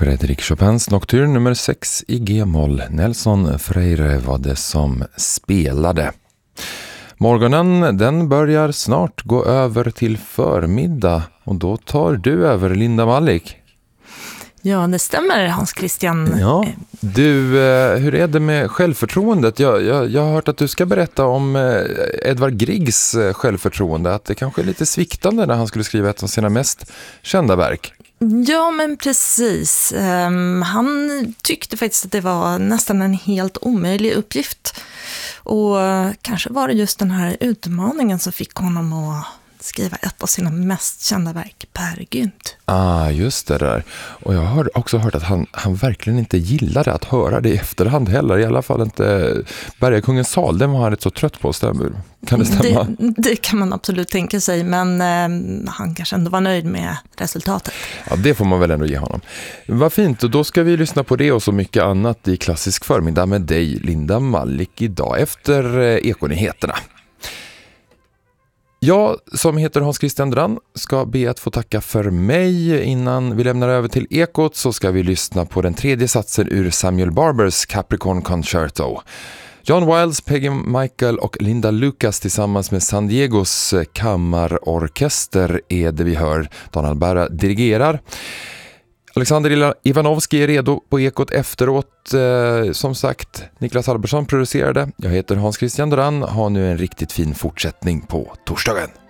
Frédéric Chopins nocturne nummer 6 i G-moll. Nelson Freire var det som spelade. Morgonen den börjar snart gå över till förmiddag och då tar du över, Linda Mallik. Ja, det stämmer, Hans Christian. Ja, du, hur är det med självförtroendet? Jag har hört att du ska berätta om Edvard Griegs självförtroende, att det kanske är lite sviktande när han skulle skriva ett av sina mest kända verk. Ja, men precis. Han tyckte faktiskt att det var nästan en helt omöjlig uppgift. Och kanske var det just den här utmaningen som fick honom att skriva ett av sina mest kända verk, Peer Gynt. Just det där. Och jag har också hört att han verkligen inte gillade att höra det i efterhand heller. I alla fall inte Bergakungens sal, den var han rätt så trött på. Kan det stämma? Det kan man absolut tänka sig, men han kanske ändå var nöjd med resultatet. Ja, det får man väl ändå ge honom. Vad fint, och då ska vi lyssna på det och så mycket annat i Klassisk förmiddag med dig, Linda Mallik, idag efter Ekonyheterna. Jag som heter Hans Christian Drann ska be att få tacka för mig. Innan vi lämnar över till Ekot så ska vi lyssna på den tredje satsen ur Samuel Barbers Capricorn Concerto. John Wilds, Peggy Michael och Linda Lucas tillsammans med San Diegos kammarorkester är det vi hör. Dan Albera dirigerar. Alexander Ivanovski är redo på Ekot efteråt. Som sagt, Niklas Albersson producerade. Jag heter Hans Christian Drann. Ha nu en riktigt fin fortsättning på torsdagen.